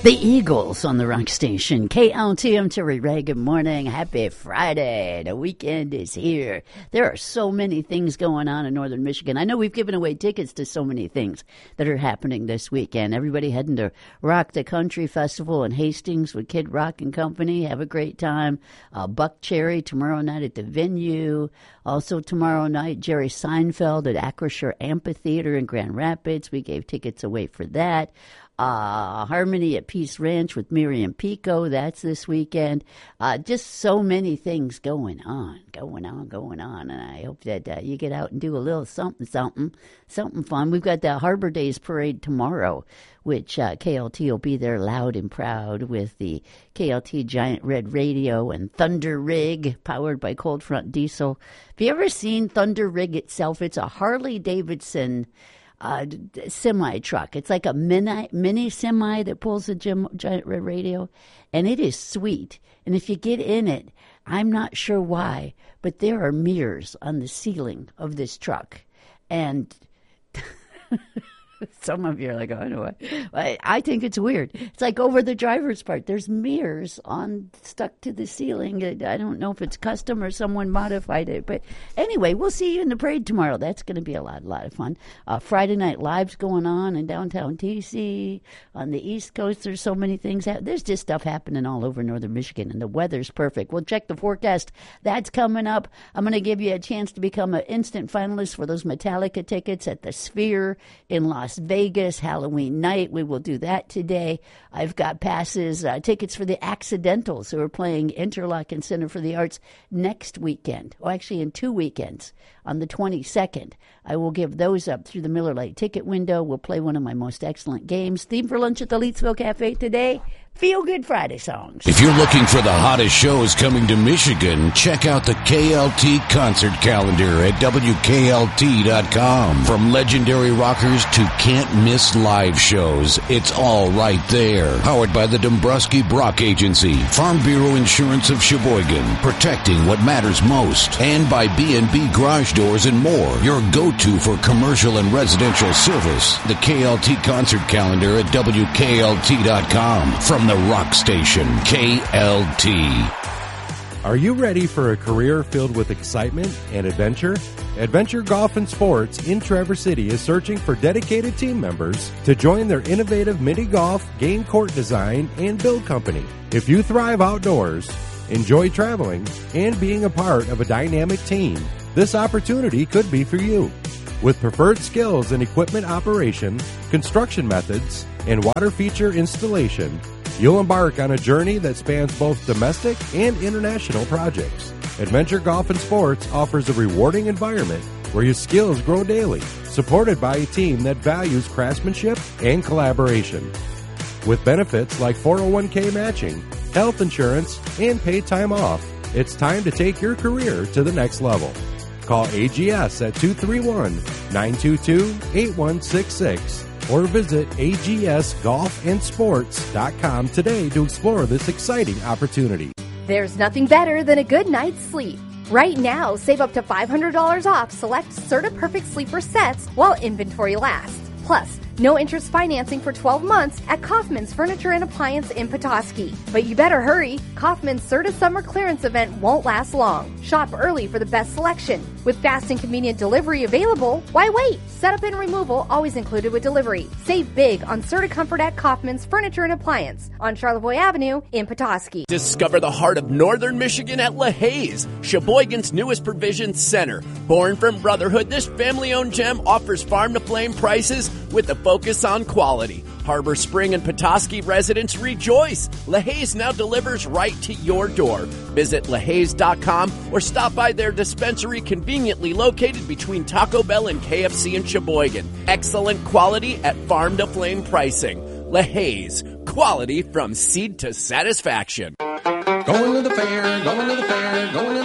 The Eagles on the rock station. KLTM, Terry Ray, good morning. Happy Friday. The weekend is here. There are so many things going on in northern Michigan. I know we've given away tickets to so many things that are happening this weekend. Everybody heading to Rock the Country Festival in Hastings with Kid Rock and Company. Have a great time. Buck Cherry tomorrow night at the venue. Also tomorrow night, Jerry Seinfeld at Acrisure Amphitheater in Grand Rapids. We gave tickets away for that. Harmony at Peace Ranch with Miriam Pico. That's this weekend. Just so many things going on. And I hope that you get out and do a little something fun. We've got the Harbor Days Parade tomorrow, which KLT will be there loud and proud with the KLT Giant Red Radio and Thunder Rig powered by Cold Front Diesel. Have you ever seen Thunder Rig itself? It's a Harley Davidson semi truck. It's like a mini semi that pulls a Giant Red Radio, and it is sweet. And if you get in it, I'm not sure why, but there are mirrors on the ceiling of this truck, and some of you are like, oh, I know what. I think it's weird. It's like over the driver's part. There's mirrors stuck to the ceiling. I don't know if it's custom or someone modified it. But anyway, we'll see you in the parade tomorrow. That's going to be a lot of fun. Friday Night Live's going on in downtown TC. On the East Coast, there's so many things. There's just stuff happening all over northern Michigan, and the weather's perfect. We'll check the forecast. That's coming up. I'm going to give you a chance to become an instant finalist for those Metallica tickets at the Sphere in Las Vegas, Halloween night. We will do that today. I've got passes, tickets for the Accidentals, who are playing Interlochen Center for the Arts next weekend. Well, actually in 2 weekends, on the 22nd. I will give those up through the Miller Lite ticket window. We'll play one of my most excellent games. Theme for lunch at the Leetsville Cafe today. Feel Good Friday songs. If you're looking for the hottest shows coming to Michigan, check out the KLT concert calendar at WKLT.com. From legendary rockers to can't-miss live shows, it's all right there. Powered by the Dombrowski Brock Agency, Farm Bureau Insurance of Sheboygan, protecting what matters most, and by B&B Garage Doors and more, your go-to for commercial and residential service. The KLT concert calendar at WKLT.com. From the rock station, KLT. Are you ready for a career filled with excitement and adventure? Adventure Golf and Sports in Traverse City is searching for dedicated team members to join their innovative mini golf, game court design, and build company. If you thrive outdoors, enjoy traveling, and being a part of a dynamic team, this opportunity could be for you. With preferred skills in equipment operation, construction methods, and water feature installation, you'll embark on a journey that spans both domestic and international projects. Adventure Golf and Sports offers a rewarding environment where your skills grow daily, supported by a team that values craftsmanship and collaboration. With benefits like 401k matching, health insurance, and paid time off, it's time to take your career to the next level. Call AGS at 231-922-8166 or visit agsgolfandsports.com today to explore this exciting opportunity. There's nothing better than a good night's sleep. Right now, save up to $500 off select Serta Perfect Sleeper sets while inventory lasts. Plus, no interest financing for 12 months at Kaufman's Furniture and Appliance in Petoskey. But you better hurry. Kaufman's Serta Summer Clearance event won't last long. Shop early for the best selection. With fast and convenient delivery available, why wait? Setup and removal always included with delivery. Save big on Serta Comfort at Kaufman's Furniture and Appliance on Charlevoix Avenue in Petoskey. Discover the heart of northern Michigan at LaHaye's, Sheboygan's newest provision center. Born from brotherhood, this family-owned gem offers farm-to-flame prices with a focus on quality. Harbor Spring and Petoskey residents rejoice. LaHaye's now delivers right to your door. Visit LaHaye's.com or stop by their dispensary conveniently located between Taco Bell and KFC in Sheboygan. Excellent quality at farm-to-flame pricing. LaHaye's, quality from seed to satisfaction. Going to the fair, going to the fair, going to the Northwest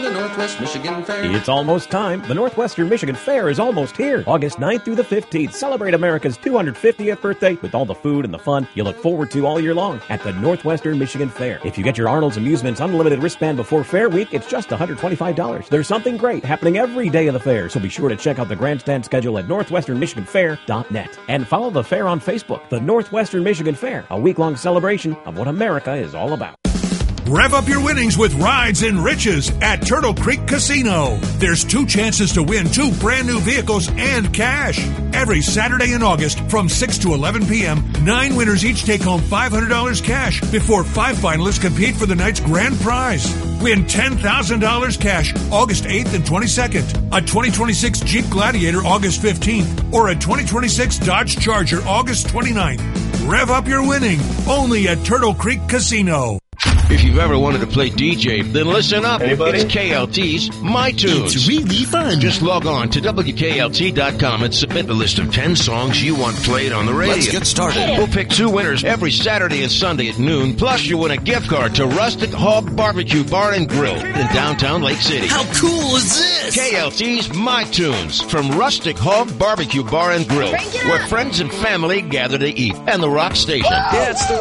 Northwest Michigan Fair. It's almost time. The Northwestern Michigan Fair is almost here. August 9th through the 15th. Celebrate America's 250th birthday with all the food and the fun you look forward to all year long at the Northwestern Michigan Fair. If you get your Arnold's Amusements unlimited wristband before Fair Week, it's just $125. There's something great happening every day of the fair, so be sure to check out the grandstand schedule at northwesternmichiganfair.net. And follow the fair on Facebook. The Northwestern Michigan Fair, a week-long celebration of what America is all about. Rev up your winnings with Rides and Riches at Turtle Creek Casino. There's 2 chances to win 2 brand new vehicles and cash. Every Saturday in August from 6 to 11 p.m., 9 winners each take home $500 cash before 5 finalists compete for the night's grand prize. Win $10,000 cash August 8th and 22nd, a 2026 Jeep Gladiator August 15th, or a 2026 Dodge Charger August 29th. Rev up your winning only at Turtle Creek Casino. If you've ever wanted to play DJ, then listen up. Anybody? It's KLT's My Tunes. It's really fun. Just log on to WKLT.com and submit a list of 10 songs you want played on the radio. Let's get started. We'll pick 2 winners every Saturday and Sunday at noon. Plus, you win a gift card to Rustic Hog Barbecue Bar and Grill in downtown Lake City. How cool is this? KLT's My Tunes from Rustic Hog Barbecue Bar and Grill, where friends and family gather to eat, and the Rock Station. Yeah, it's the